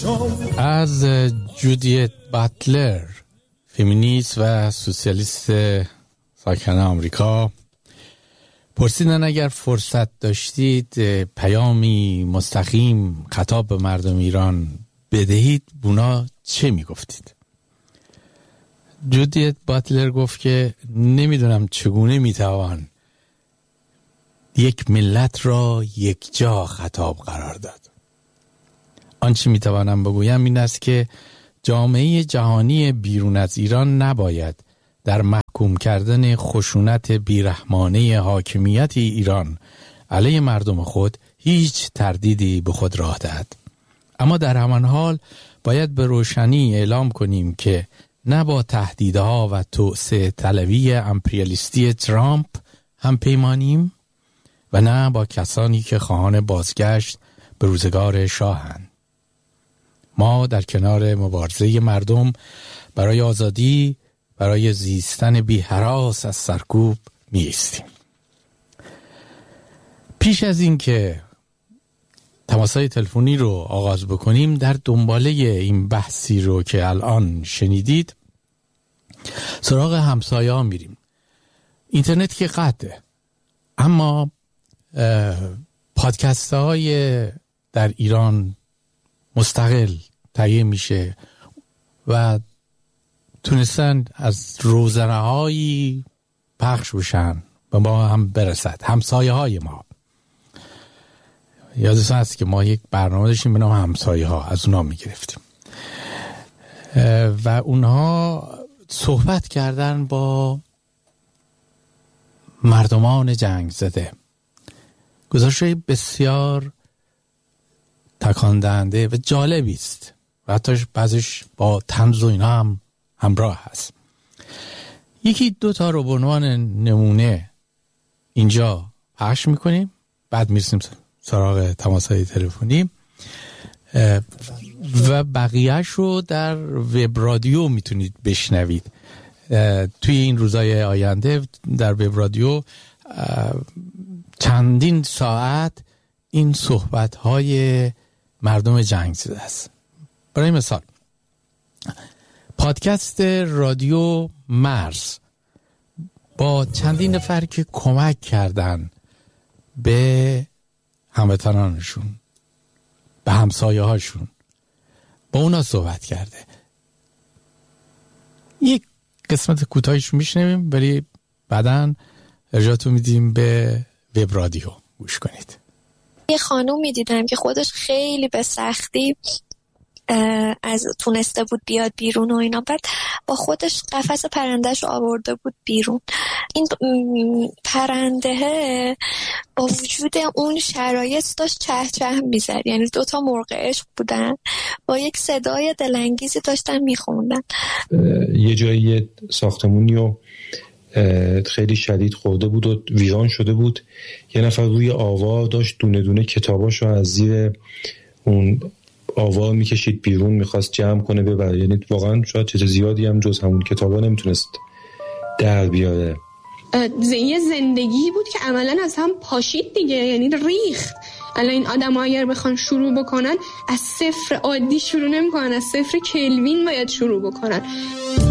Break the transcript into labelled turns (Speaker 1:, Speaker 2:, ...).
Speaker 1: از جودیت باتلر، فمینیست و سوسیالیست ساکن آمریکا، پرسیدن اگر فرصت داشتید پیامی مستقیم خطاب به مردم ایران بدهید بونا چه میگفتید؟ جودیت باتلر گفت که نمیدونم چگونه میتوان یک ملت را یک جا خطاب قرار داد. آنچه میتوانم بگویم این است که جامعه جهانی بیرون از ایران نباید در محکوم کردن خشونت بیرحمانه حاکمیت ایران علیه مردم خود هیچ تردیدی به خود راه دهد. اما در همان حال باید به روشنی اعلام کنیم که نه با تهدیدها و توسعه طلبی امپریالیستی ترامپ هم پیمانیم و نه با کسانی که خواهان بازگشت به روزگار شاهند. ما در کنار مبارزه مردم برای آزادی، برای زیستن بی هراس از سرکوب می ایستیم. پیش از این که تماس‌های تلفنی رو آغاز بکنیم، در دنباله این بحثی رو که الان شنیدید سراغ همسایه ها میریم. اینترنت که قطعه، اما پادکست های در ایران مستقل تهیه میشه و تونستن از روزنه هایی پخش بشن و ما هم برسد. همسایه های ما، یادتون هست که ما یک برنامه داشتیم به نام همسایه ها، از اونها میگرفتیم و اونها صحبت کردن با مردمان جنگ زده. گزارش‌های بسیار تکان دهنده و جالبی است و حتی بعضیش با طنز و اینا هم همراه هست. یکی دو تا رو به عنوان نمونه اینجا پخش میکنیم، بعد میرسیم سراغ تماس‌های تلفنی و بقیه‌اش رو در وب رادیو میتونید بشنوید. توی این روزهای آینده در وب رادیو چندین ساعت این صحبت‌های مردم جنگ زده است. برای مثال پادکست رادیو مرز با چندین نفر که کمک کردن به هموطنانشون، به همسایه هاشون، با اونا صحبت کرده. یک قسمت کوتاهیش میشنویم ولی بعداً ارجاعتو میدیم به وب رادیو گوش کنید.
Speaker 2: یه خانوم میدیدم که خودش خیلی به سختی از تونسته بود بیاد بیرون و اینا، بعد با خودش قفس پرندهش آورده بود بیرون. این پرنده با وجود اون شرایط داشت چه چه میزد، یعنی دوتا مرغ عشق بودن با یک صدای دلانگیزی داشتن میخوندن.
Speaker 3: یه جایی ساختمونی و خیلی شدید خورده بود و ویران شده بود. یه نفر روی آوا داشت دونه دونه کتاباشو از زیر اون آوا میکشید بیرون، میخواست جمع کنه ببره. یعنی واقعا شاید چیز زیادی هم جز همون کتابا نمیتونست در بیاره.
Speaker 4: یه زندگی بود که عملا از هم پاشید دیگه، یعنی ریخت. الان این آدم ها اگر بخوان شروع بکنن از صفر عادی شروع نمیکنن، از صفر کلوین باید شروع بکنن.